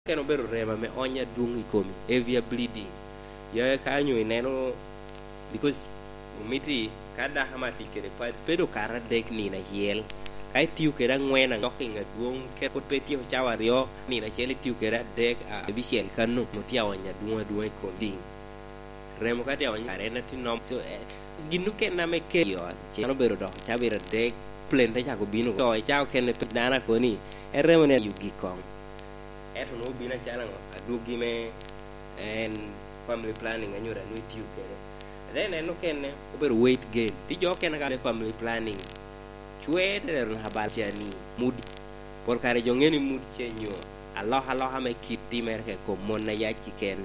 Keno bero rema me onya dung ikomi heavy bleeding ya kanyo ineno because umiti kada hamati kere pa pedo kara dek ni na hiel kai tiu kera ngwena ngoking aduong ke pot peti ho chawario ni na chele tiu kera dek a bisiel kanu mutia onya dung ikomi ding remo kati onya arena tinom so ginu ke na me ke yo cheno bero do chabira dek plane ta chako binu to chao ken dana koni remo ne yugi kong eto no bina chala ngo adugi me en family planning anyura no tiu kere then eno kenne ober weight gain ti jo ken ga family planning chwe der na habal chani mood por kare jongeni mood chenyo Allah me kiti merke ko monna yaki ken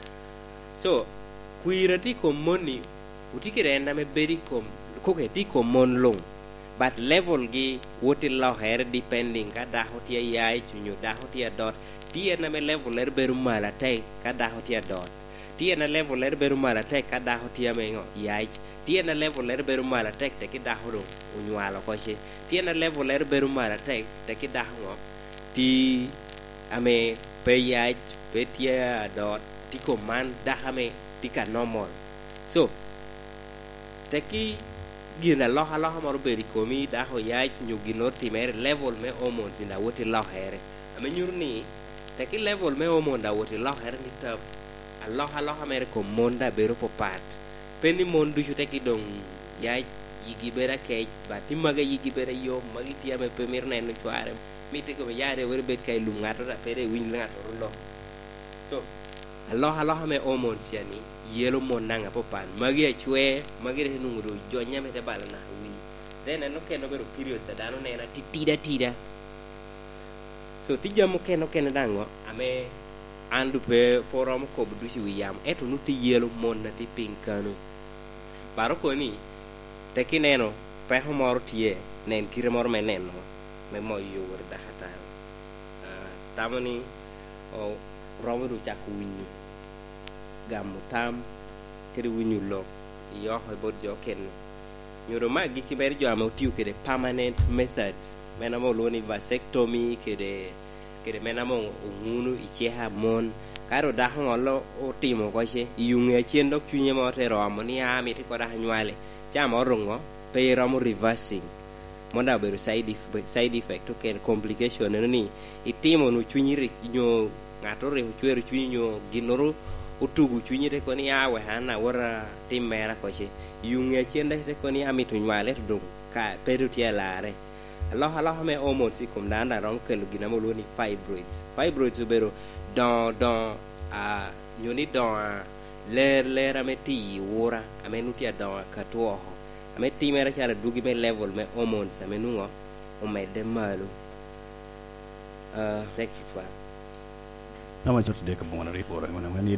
so kuirati ko moni utikire na me beri kom ko ke ti ko mon long but level gi woti law her depending kada hotia yai chunyo da hotia dot tie na me level ler beru mala tai kada hotia dot tie na level ler beru mala tai kada hotia me ngo yai tie na level ler beru mala tai te kida hodo unywalo koche tie na level ler beru mala tai te kida ngo ti ame pe yai pe tie dot ti ko man da ame ti ka normal so teki gina loha maro beri komi da ho yai nyugino timere level me omon zinda woti lohere ame nyurni teki level me omon da woti lohere ni tab loha mere ko monda bero popat peni mondu chute ki dong yai yigi bera ke bati maga yigi bera yo magi tiame pemir nenu chware mite ko yare wor bet kay lum ngato da pere win ngato lo so loha me omon siani yelo monanga popan magi achwe magi renunguro jonya mete balana wi then no keno bero period sadano nena tida so tijamo keno dango ame andu pe forum ko budushi wiyam eto nuti yelo monna ti pinkanu baro ko ni tekineno pe homoro tie nen kire mor meneno me moyo warda hata tamani o romodu chakuwinyu gamu tam kede winyu lo yo ho bod jo ken nyoro magi kiber jo ama tiu kede permanent methods menamo loni vasectomy kede menamo ungunu icheha mon karo da ngolo otimo koche yunge chiendo chunye motero amoni ami ti koda nywale chama orongo pe ramo reversing monda beru side effect to ken complication ni itimo no chunyiri nyo ngato re chweru chunyo ginoro utugu chunyite koni awe hana wora timera koche yunge chiende te koni ami to nywale to dong ka peru tielare Allah me omon si kom danda ron kelu ginamo loni fibroids ubero don nyoni don ler ameti wora amenutia don katwo ameti mera chara dugi me level me omon samenungo o mede malu thank you for na ma jot de ka bona report